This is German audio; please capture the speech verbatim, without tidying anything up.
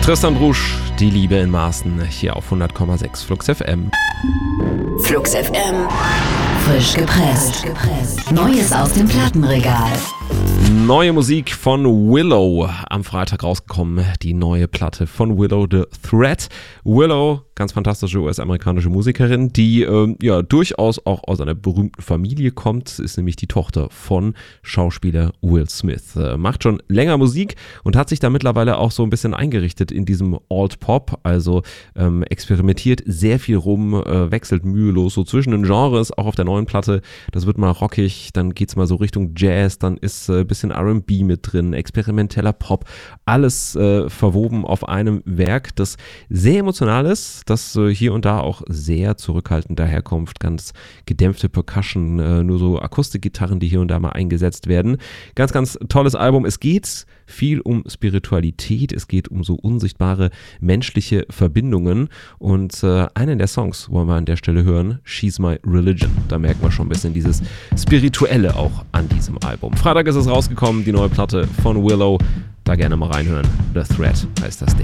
Tristan Brusch, die Liebe in Maßen, hier auf hundert Komma sechs Flux F M. Flux F M, frisch gepresst. Neues aus dem Plattenregal. Neue Musik von Willow, am Freitag rausgekommen, die neue Platte von Willow the Threat. Willow, ganz fantastische U S-amerikanische Musikerin, die ähm, ja durchaus auch aus einer berühmten Familie kommt, ist nämlich die Tochter von Schauspieler Will Smith. Äh, macht schon länger Musik und hat sich da mittlerweile auch so ein bisschen eingerichtet in diesem Alt-Pop, also ähm, experimentiert sehr viel rum, äh, wechselt mühelos so zwischen den Genres, auch auf der neuen Platte. Das wird mal rockig, dann geht's mal so Richtung Jazz, dann ist äh, ein bisschen R and B mit drin, experimenteller Pop, alles äh, verwoben auf einem Werk, das sehr emotional ist, das äh, hier und da auch sehr zurückhaltend daherkommt, ganz gedämpfte Percussion, äh, nur so Akustikgitarren, die hier und da mal eingesetzt werden. Ganz, ganz tolles Album. Es geht viel um Spiritualität, es geht um so unsichtbare menschliche Verbindungen und äh, einen der Songs wollen wir an der Stelle hören, She's My Religion. Da merken wir schon ein bisschen dieses Spirituelle auch an diesem Album. Freitag ist es rausgekommen, die neue Platte von Willow. Da gerne mal reinhören. The Threat heißt das Ding.